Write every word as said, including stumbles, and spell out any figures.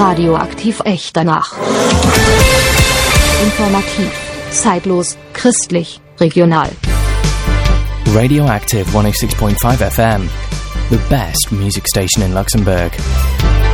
Radioaktiv echt danach. Informativ, zeitlos, christlich, regional. Radioactive one oh six point five F M, the best music station in Luxembourg.